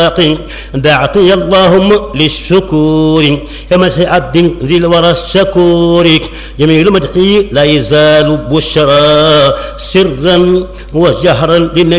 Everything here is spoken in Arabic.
دعتي اللهم للشكور كمدح عبد ذي الورى الشكور جميل مدحي لا يزال بشرى سرا وجهرا للنبي